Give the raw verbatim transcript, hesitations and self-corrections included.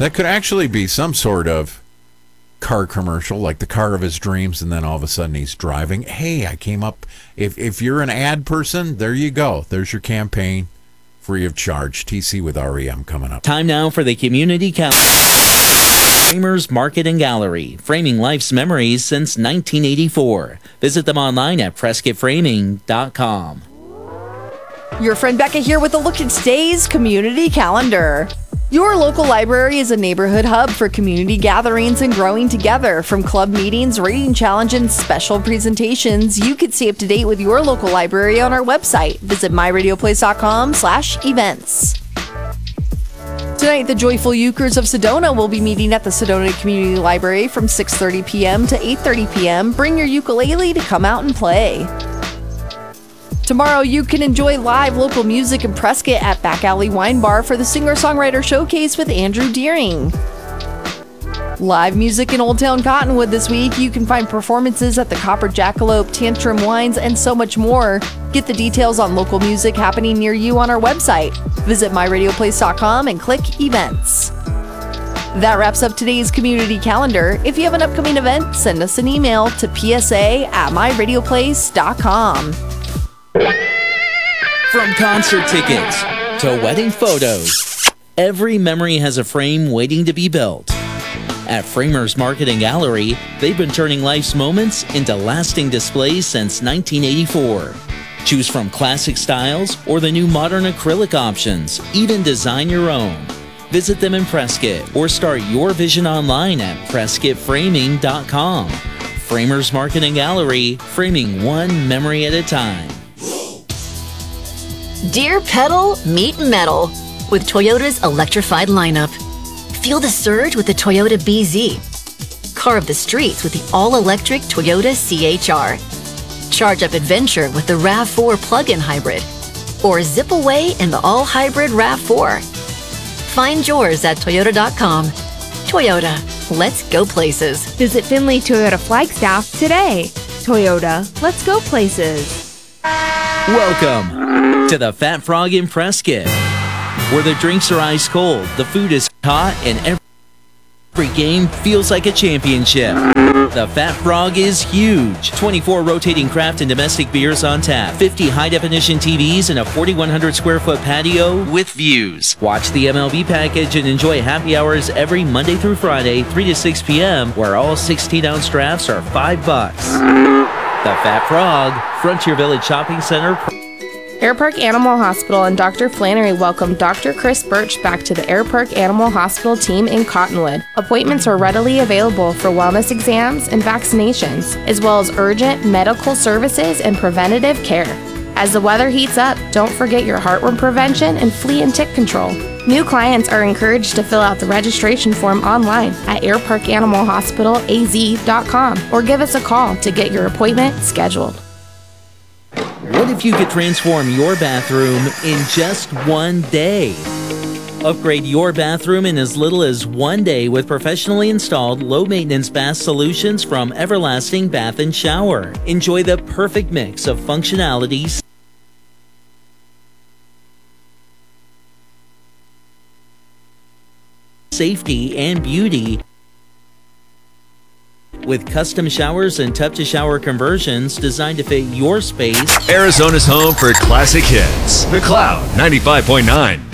That could actually be some sort of car commercial, like the car of his dreams, and then all of a sudden he's driving. Hey, I came up. If if you're an ad person, there you go. There's your campaign, free of charge. T C with R E M coming up. Time now for the community calendar. Framers Market and Gallery, framing life's memories since nineteen eighty-four. Visit them online at prescott framing dot com. Your friend Becca here with a look at today's community calendar. Your local library is a neighborhood hub for community gatherings and growing together. From club meetings, reading challenge, and special presentations, you can stay up to date with your local library on our website. Visit my radio place dot com slash events. Tonight, the Joyful Euchres of Sedona will be meeting at the Sedona Community Library from six thirty p.m. to eight thirty p.m. Bring your ukulele to come out and play. Tomorrow, you can enjoy live local music in Prescott at Back Alley Wine Bar for the Singer-Songwriter Showcase with Andrew Deering. Live music in Old Town Cottonwood this week. You can find performances at the Copper Jackalope, Tantrum Wines, and so much more. Get the details on local music happening near you on our website. Visit my radio place dot com and click Events. That wraps up today's community calendar. If you have an upcoming event, send us an email to p s a at my radio place dot com. From concert tickets to wedding photos, every memory has a frame waiting to be built. At Framers Market and Gallery, they've been turning life's moments into lasting displays since nineteen eighty-four. Choose from classic styles or the new modern acrylic options. Even design your own. Visit them in Prescott or start your vision online at prescott framing dot com. Framers Market and Gallery, framing one memory at a time. Dear Pedal, meet metal with Toyota's electrified lineup. Feel the surge with the Toyota B Z. Carve the streets with the all-electric Toyota C H R. Charge up adventure with the RAV four plug-in hybrid. Or zip away in the all-hybrid RAV four. Find yours at toyota dot com. Toyota, let's go places. Visit Finley Toyota Flagstaff today. Toyota, let's go places. Welcome to the Fat Frog in Prescott, where the drinks are ice cold, the food is hot, and every game feels like a championship. The Fat Frog is huge. twenty-four rotating craft and domestic beers on tap, fifty high-definition T Vs, and a forty-one hundred square foot patio with views. Watch the M L B package and enjoy happy hours every Monday through Friday, three to six p.m., where all sixteen ounce drafts are five bucks. The Fat Frog, Frontier Village Shopping Center. Air Park Animal Hospital and Doctor Flannery welcome Doctor Chris Birch back to the Air Park Animal Hospital team in Cottonwood. Appointments are readily available for wellness exams and vaccinations, as well as urgent medical services and preventative care. As the weather heats up, don't forget your heartworm prevention and flea and tick control. New clients are encouraged to fill out the registration form online at air park animal hospital a z dot com or give us a call to get your appointment scheduled. What if you could transform your bathroom in just one day? Upgrade your bathroom in as little as one day with professionally installed low-maintenance bath solutions from Everlasting Bath and Shower. Enjoy the perfect mix of functionalities, safety, and beauty with custom showers and tub-to-shower conversions designed to fit your space. Arizona's home for classic hits. The Cloud ninety-five point nine.